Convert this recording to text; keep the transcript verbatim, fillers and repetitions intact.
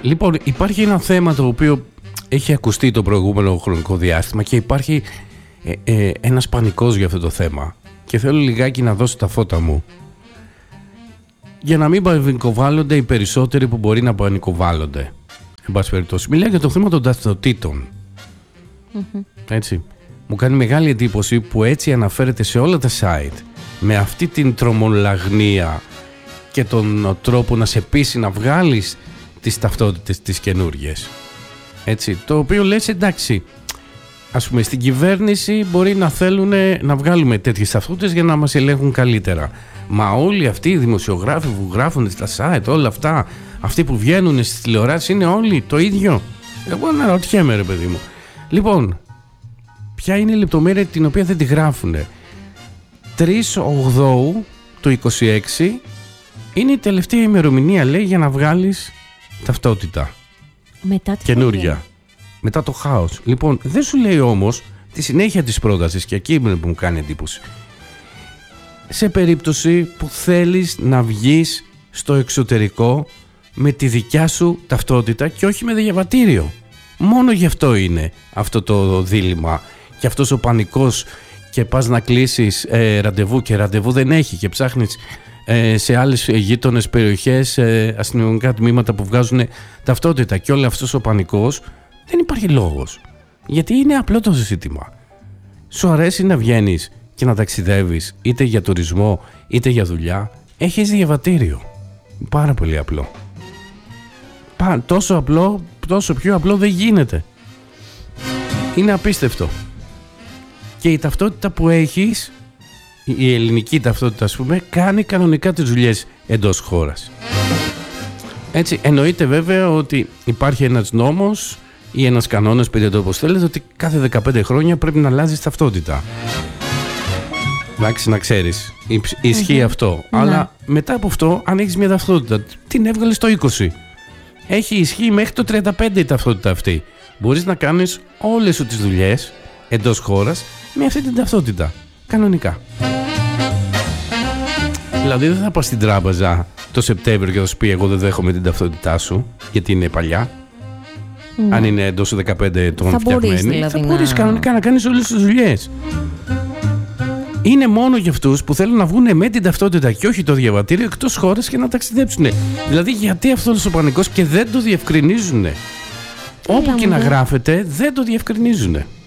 Λοιπόν, υπάρχει ένα θέμα το οποίο έχει ακουστεί το προηγούμενο χρονικό διάστημα και υπάρχει ε, ε, ένας πανικός για αυτό το θέμα. Και θέλω λιγάκι να δώσω τα φώτα μου. Για να μην πανικοβάλλονται οι περισσότεροι που μπορεί να πανικοβάλλονται. Εν πάση περιπτώσει. Μιλάει για το θέμα των ταυτοτήτων. Mm-hmm. Έτσι. Μου κάνει μεγάλη εντύπωση που έτσι αναφέρεται σε όλα τα site. Με αυτή την τρομολαγνία και τον τρόπο να σε πείσει να βγάλεις τις ταυτότητες τις καινούργιες. Έτσι. Το οποίο λες εντάξει. Ας πούμε στην κυβέρνηση μπορεί να θέλουν να βγάλουμε τέτοιες ταυτότητες για να μας ελέγχουν καλύτερα. Μα όλοι αυτοί οι δημοσιογράφοι που γράφουν στα site, όλα αυτά, αυτοί που βγαίνουν στις τηλεοράσεις είναι όλοι το ίδιο. Εγώ αναρωτιέμαι ρε παιδί μου. Λοιπόν, ποια είναι η λεπτομέρεια την οποία δεν τη γράφουνε. τρεις Οκτωβρίου του είκοσι έξι είναι η τελευταία ημερομηνία λέει για να βγάλεις ταυτότητα. Μετά τη καινούρια. Μετά το χάος. Λοιπόν, δεν σου λέει όμως τη συνέχεια της πρότασης και εκεί που μου κάνει εντύπωση. Σε περίπτωση που θέλεις να βγεις στο εξωτερικό με τη δικιά σου ταυτότητα και όχι με διαβατήριο. Μόνο γι' αυτό είναι αυτό το δίλημμα και αυτός ο πανικός και πας να κλείσεις ε, ραντεβού και ραντεβού δεν έχει και ψάχνεις ε, σε άλλες γείτονες περιοχές ε, αστυνομικά τμήματα που βγάζουν ταυτότητα και όλο αυτός ο πανικός δεν υπάρχει λόγος. Γιατί είναι απλό το ζήτημα. Σου αρέσει να βγαίνεις και να ταξιδεύεις είτε για τουρισμό είτε για δουλειά, έχεις διαβατήριο. Πάρα πολύ απλό. Πα, τόσο απλό, τόσο πιο απλό δεν γίνεται. Είναι απίστευτο. Και η ταυτότητα που έχεις, η ελληνική ταυτότητα ας πούμε, κάνει κανονικά τις δουλειές εντός χώρας. Έτσι, εννοείται βέβαια ότι υπάρχει ένας νόμος ή ένας κανόνας, πείτε το όπως θέλετε, ότι κάθε δεκαπέντε χρόνια πρέπει να αλλάζεις ταυτότητα. Εντάξει, να ξέρεις, ισχύει mm-hmm. αυτό. Mm-hmm. Αλλά μετά από αυτό, αν έχεις μια ταυτότητα, την έβγαλες το είκοσι. Έχει ισχύει μέχρι το τριάντα πέντε η ταυτότητα αυτή. Μπορείς να κάνεις όλες σου τις δουλειές εντός χώρας με αυτή την ταυτότητα. Κανονικά. Δηλαδή δεν θα πας στην τράπεζα το Σεπτέμβριο και θα σου πει εγώ δεν δέχομαι την ταυτότητά σου γιατί είναι παλιά. Ναι. Αν είναι εντός δεκαπέντε ετών φτιαγμένη, δηλαδή θα μπορείς να... κανονικά να κάνεις όλες τις δουλειές. Είναι μόνο για αυτούς που θέλουν να βγουν με την ταυτότητα και όχι το διαβατήριο εκτός χώρας και να ταξιδέψουν. Δηλαδή γιατί αυτός ο πανικός και δεν το διευκρινίζουν. Όπου και να γράφεται δεν το διευκρινίζουν.